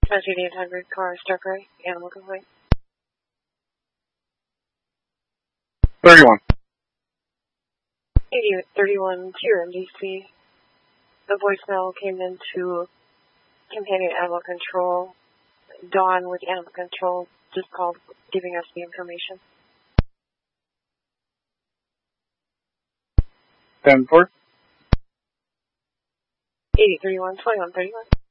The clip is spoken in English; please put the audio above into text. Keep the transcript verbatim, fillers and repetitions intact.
eighty-eight hundred car Starkray, animal complaint. thirty-one. eighty-eight thirty-one to your M D C. The voicemail came into companion animal control. Dawn with animal control just called giving us the information. ten four. eighty thirty-one twenty-one thirty-one.